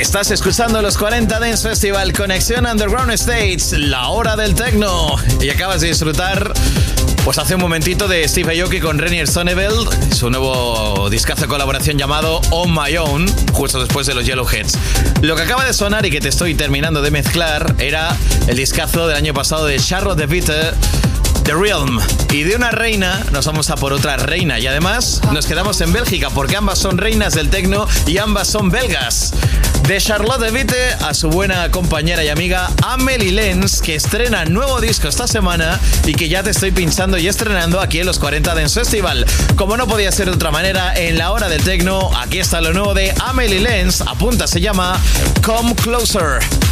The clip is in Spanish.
Estás escuchando los 40 Dance Festival, Conexión Underground States, la hora del techno. Y acabas de disfrutar, pues hace un momentito, de Steve Aoki con Reinier Zonneveld, su nuevo discazo de colaboración llamado On My Own, justo después de los Yellowheads. Lo que acaba de sonar y que te estoy terminando de mezclar era el discazo del año pasado de Charlotte de Witte, The Realm. Y de una reina nos vamos a por otra reina. Y además nos quedamos en Bélgica, porque ambas son reinas del techno y ambas son belgas. De Charlotte de Witte a su buena compañera y amiga Amelie Lens, que estrena nuevo disco esta semana y que ya te estoy pinchando y estrenando aquí en los 40 Dance Festival. Como no podía ser de otra manera, en la hora del techno, aquí está lo nuevo de Amelie Lens. Apunta, se llama Come Closer.